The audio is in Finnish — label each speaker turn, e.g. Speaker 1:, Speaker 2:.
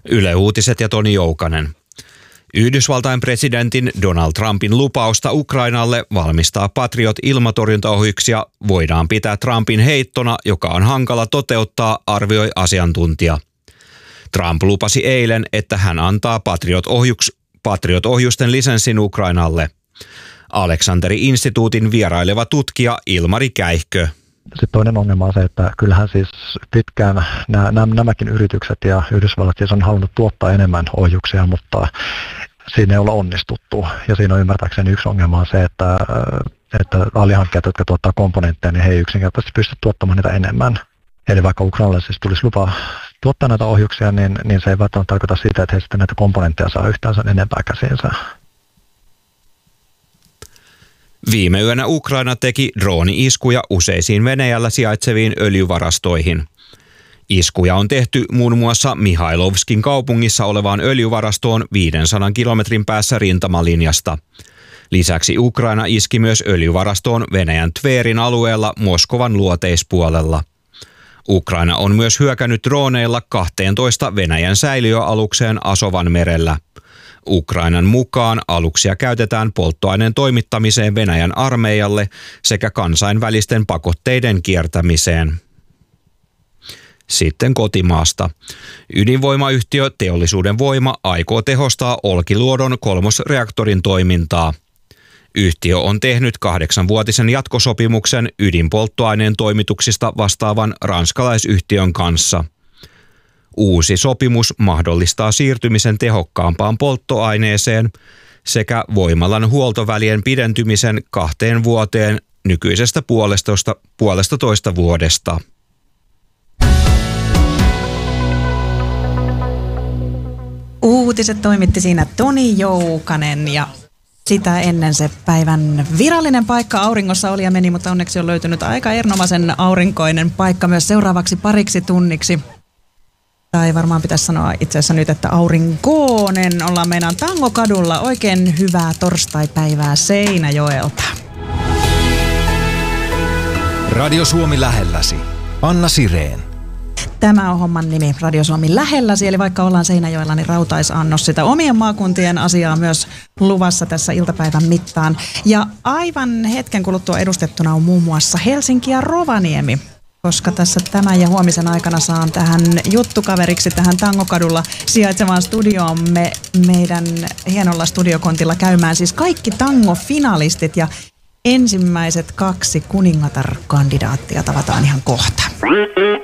Speaker 1: Yle Uutiset ja Toni Joukanen. Yhdysvaltain presidentin Donald Trumpin lupausta Ukrainalle valmistaa Patriot-ilmatorjuntaohjuksia voidaan pitää Trumpin heittona, joka on hankala toteuttaa, arvioi asiantuntija. Trump lupasi eilen, että hän antaa Patriot-ohjusten lisenssin Ukrainalle. Aleksanteri-instituutin vieraileva tutkija Ilmari Käihkö.
Speaker 2: Sitten toinen ongelma on se, että kyllähän siis pitkään nämäkin yritykset ja Yhdysvallat siis on halunnut tuottaa enemmän ohjuksia, mutta siinä ei olla onnistuttu. Ja siinä on ymmärtääkseni yksi ongelma on se, että alihankkijat, jotka tuottaa komponentteja, niin he ei yksinkertaisesti pysty tuottamaan niitä enemmän. Eli vaikka Ukrainalle siis tulisi lupa tuottaa näitä ohjuksia, niin se ei välttämättä tarkoita sitä, että he sitten näitä komponentteja saa yhtään sen enempää käsiinsä.
Speaker 1: Viime yönä Ukraina teki drooni-iskuja useisiin Venäjällä sijaitseviin öljyvarastoihin. Iskuja on tehty muun muassa Mihailovskin kaupungissa olevaan öljyvarastoon 500 kilometrin päässä rintamalinjasta. Lisäksi Ukraina iski myös öljyvarastoon Venäjän Tverin alueella Moskovan luoteispuolella. Ukraina on myös hyökännyt drooneilla 12 Venäjän säiliöalukseen Asovan merellä. Ukrainan mukaan aluksia käytetään polttoaineen toimittamiseen Venäjän armeijalle sekä kansainvälisten pakotteiden kiertämiseen. Sitten kotimaasta. Ydinvoimayhtiö Teollisuuden Voima aikoo tehostaa Olkiluodon kolmosreaktorin toimintaa. Yhtiö on tehnyt 8-vuotisen jatkosopimuksen ydinpolttoaineen toimituksista vastaavan ranskalaisyhtiön kanssa. Uusi sopimus mahdollistaa siirtymisen tehokkaampaan polttoaineeseen sekä voimalan huoltovälien pidentymisen 2 vuoteen nykyisestä puolestatoista vuodesta.
Speaker 3: Uutiset toimitti siinä Toni Joukanen ja sitä ennen se päivän virallinen paikka auringossa oli ja meni, mutta onneksi on löytynyt aika erinomaisen aurinkoinen paikka myös seuraavaksi pariksi tunniksi. Tai varmaan pitäisi sanoa itse asiassa nyt, että aurinkoinen. Ollaan meinaan Tangokadulla. Oikein hyvää torstaipäivää Seinäjoelta.
Speaker 4: Radio Suomi lähelläsi. Anna Sireen.
Speaker 3: Tämä on homman nimi, Radio Suomi lähelläsi, eli vaikka ollaan Seinäjoella, niin rautaisannos sitä omien maakuntien asiaa myös luvassa tässä iltapäivän mittaan. Ja aivan hetken kuluttua edustettuna on muun muassa Helsinki ja Rovaniemi, koska tässä tämän ja huomisen aikana saan tähän juttukaveriksi tähän Tangokadulla sijaitsevaan studioomme meidän hienolla studiokontilla käymään siis kaikki tango-finalistit ja ensimmäiset 2 kuningatar-kandidaattia tavataan ihan kohta.